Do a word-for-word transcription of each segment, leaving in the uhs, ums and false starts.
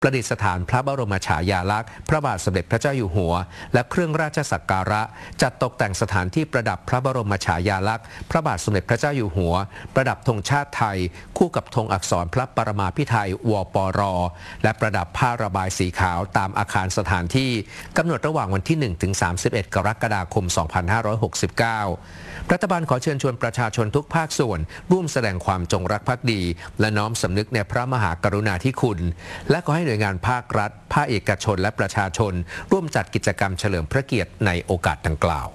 ประดิษฐานพระบรมฉายาลักษณ์พระบาทสมเด็จพระเจ้าอยู่หัวและเครื่องราชสักการะจัดตกแต่งสถานที่ประดับพระบรมฉายาลักษณ์พระบาทสมเด็จพระเจ้าอยู่หัวประดับธงชาติไทยคู่กับธงอักษรพระปรมาภิไธยวปร.และประดับผ้าระบายสีขาวตามอาคารสถานที่กำหนดระหว่างวันที่หนึ่งถึงสามสิบเอ็ดกรกฎาคมสองพันห้าร้อยหกสิบเก้ารัฐบาลขอเชิญชวนประชาชนทุกภาคส่วนร่วมแสดงความจงรักภักดีและน้อมสำนึกในพระมหากรุณาธิคุณและขอให้หน่วยงานภาครัฐภาคเอกชนและประชาชนร่วมจัดกิจกรรมเฉลิมพระเกียรติในโอกาสดังกล่าว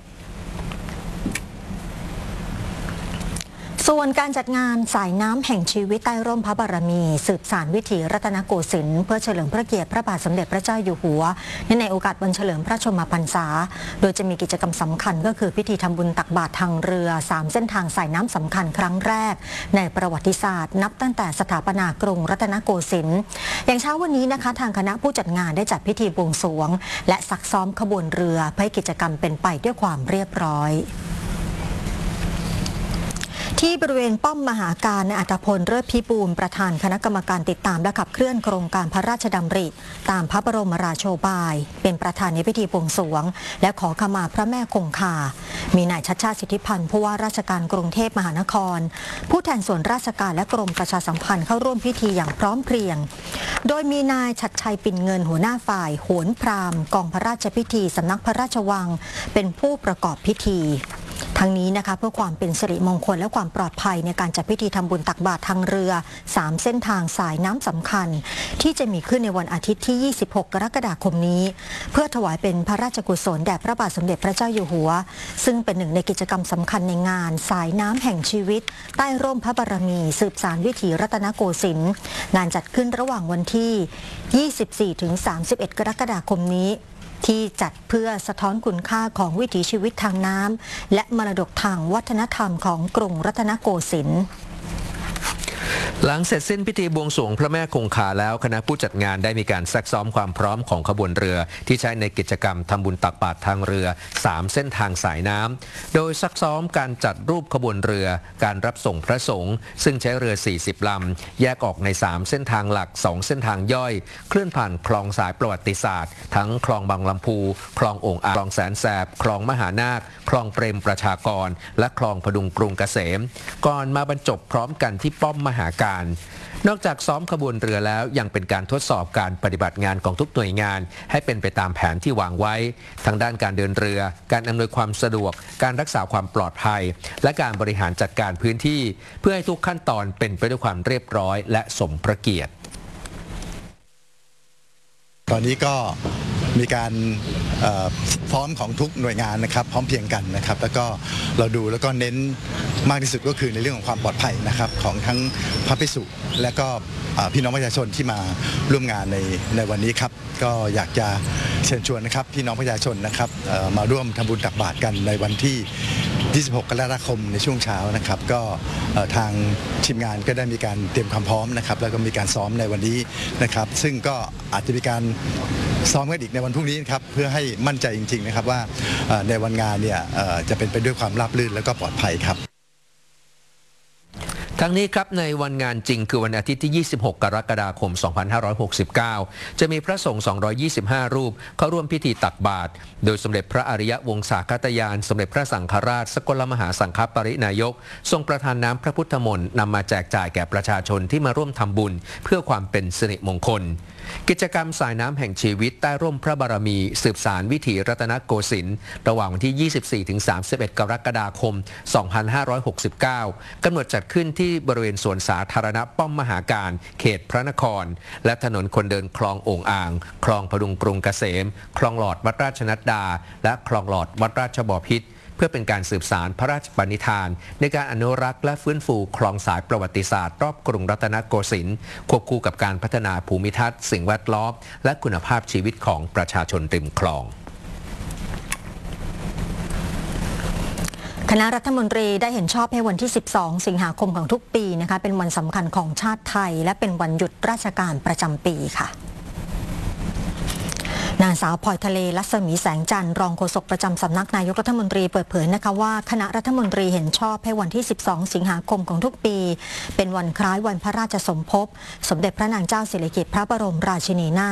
ส่วนการจัดงานสายน้ำแห่งชีวิตใต้ร่มพระบารมีสืบสานวิถีรัตนโกสินทร์เพื่อเฉลิมพระเกียรติพระบาทสมเด็จพระเจ้าอยู่หัวในโอกาสวันเฉลิมพระชนมพรรษาโดยจะมีกิจกรรมสำคัญก็คือพิธีทำบุญตักบาตรทางเรือสามเส้นทางสายน้ำสำคัญครั้งแรกในประวัติศาสตร์นับตั้งแต่สถาปนากรุงรัตนโกสินทร์อย่างเช้าวันนี้นะคะทางคณะผู้จัดงานได้จัดพิธีบวงสรวงและซักซ้อมขบวนเรือเพื่อให้กิจกรรมเป็นไปด้วยความเรียบร้อยที่บริเวณป้อมมหาการนายอัฏฐพลเลิศพิบูลประธานคณะกรรมการติดตามและขับเคลื่อนโครงการพระราชดำริตามพระบรมราโชบายเป็นประธานในพิธีบวงสรวงและขอขมาพระแม่คงคามีนายชัชชาติสิทธิพันธ์ผู้ว่าราชการกรุงเทพมหานครผู้แทนส่วนราชการและกรมประชาสัมพันธ์เข้าร่วมพิธีอย่างพร้อมเพรียงโดยมีนายชัดชัยปิ่นเงินหัวหน้าฝ่ายโหรพราหมณ์กองพระราชพิธีสำนักพระราชวังเป็นผู้ประกอบพิธีทั้งนี้นะคะเพื่อความเป็นสิริมงคลและความปลอดภัยในการจัดพิธีทำบุญตักบาตรทางเรือสามเส้นทางสายน้ำสำคัญที่จะมีขึ้นในวันอาทิตย์ที่ยี่สิบหกกรกฎาคมนี้เพื่อถวายเป็นพระราชกุศลแด่พระบาทสมเด็จพระเจ้าอยู่หัวซึ่งเป็นหนึ่งในกิจกรรมสำคัญในงานสายน้ำแห่งชีวิตใต้ร่มพระบารมีสืบสานวิถีรัตนโกสินทร์งานจัดขึ้นระหว่างวันที่ยี่สิบสี่ถึงสามสิบเอ็ดกรกฎาคมนี้ที่จัดเพื่อสะท้อนคุณค่าของวิถีชีวิตทางน้ำและมรดกทางวัฒนธรรมของกรุงรัตนโกสินทร์หลังเสร็จสิ้นพิธีบวงสรวงพระแม่คงคาแล้วคณะผู้จัดงานได้มีการซักซ้อมความพร้อมของขบวนเรือที่ใช้ในกิจกรรมทำบุญตักบาตรทางเรือสามเส้นทางสายน้ำโดยซักซ้อมการจัดรูปขบวนเรือการรับส่งพระสงฆ์ซึ่งใช้เรือสี่สิบลำแยกออกในสามเส้นทางหลักสองเส้นทางย่อยเคลื่อนผ่านคลองสายประวัติศาสตร์ทั้งคลองบางลำพูคลองโอ่งอ่างคลองแสนแสบคลองมหานาคคลองเปรมประชากรและคลองพดุงกรุงเกษมก่อนมาบรรจบพร้อมกันที่ป้อมมหาการนอกจากซ้อมขบวนเรือแล้วยังเป็นการทดสอบการปฏิบัติงานของทุกหน่วยงานให้เป็นไปตามแผนที่วางไว้ทั้งด้านการเดินเรือการอำนวยความสะดวกการรักษาความปลอดภัยและการบริหารจัดการพื้นที่เพื่อให้ทุกขั้นตอนเป็นไปด้วยความเรียบร้อยและสมพระเกียรติตอนนี้ก็มีการพร้อมของทุกหน่วยงานนะครับพร้อมเพียงกันนะครับแล้วก็เราดูแล้วก็เน้นมากที่สุดก็คือในเรื่องของความปลอดภัยนะครับของทั้งพระภิกษุและก็พี่น้องประชาชนที่มาร่วมงานในในวันนี้ครับก็อยากจะเชิญชวนนะครับพี่น้องประชาชนนะครับมาร่วมทำบุญตักบาตรกันในวันที่ยี่สิบหกกรกฎาคมในช่วงเช้านะครับก็ทางทีมงานก็ได้มีการเตรียมความพร้อมนะครับแล้วก็มีการซ้อมในวันนี้นะครับซึ่งก็อาจจะมีการซ้อมกันอีกในวันพรุ่งนี้ครับเพื่อให้มั่นใจจริงๆนะครับว่าในวันงานเนี่ยจะเป็นไปด้วยความราบรื่นและก็ปลอดภัยครับทั้งนี้ครับในวันงานจริงคือวันอาทิตย์ที่ยี่สิบหกกรกฎาคมสองพันห้าร้อยหกสิบเก้าจะมีพระสงฆ์สองร้อยยี่สิบห้ารูปเข้าร่วมพิธีตักบาตรโดยสมเด็จพระอริยวงศาคตยานสมเด็จพระสังฆราชสกลมหาสังฆปรินายกทรงประทานน้ำพระพุทธมนต์นำมาแจกจ่ายแก่ประชาชนที่มาร่วมทำบุญเพื่อความเป็นสิริมงคลกิจกรรมสายน้ำแห่งชีวิตใต้ร่มพระบารมีสืบสานวิถีรัตนโกสินทร์ระหว่างวันที่ ยี่สิบสี่ถึงสามสิบเอ็ดกรกฎาคมสองพันห้าร้อยหกสิบเก้ากำหนดจัดขึ้นที่บริเวณสวนสาธารณะป้อมมหาการเขตพระนครและถนนคนเดินคลองโอ่งอ่างคลองพดุงกรุงเกษมคลองหลอดวัดราชนัดดาและคลองหลอดวัดราชบพิตรเพื่อเป็นการสืบสานพระราชปณิธานในการอนุรักษ์และฟื้นฟูคลองสายประวัติศาสตร์รอบกรุงรัตนโกสินทร์ควบคู่กับการพัฒนาภูมิทัศน์สิ่งแวดล้อมและคุณภาพชีวิตของประชาชนริมคลองคณะรัฐมนตรีได้เห็นชอบให้วันที่สิบสองสิงหาคมของทุกปีนะคะเป็นวันสำคัญของชาติไทยและเป็นวันหยุดราชการประจำปีค่ะนนางสาวพลอยทะเลรัศมีแสงจันทร์รองโฆษกประจำสำนักนายกรัฐมนตรีเปิดเผยนะคะว่าคณะรัฐมนตรีเห็นชอบให้วันที่ สิบสอง สิงหาคมของทุกปีเป็นวันคล้ายวันพระราชสมภพสมเด็จพระนางเจ้าสิริกิติ์พระบรมราชินีนาถ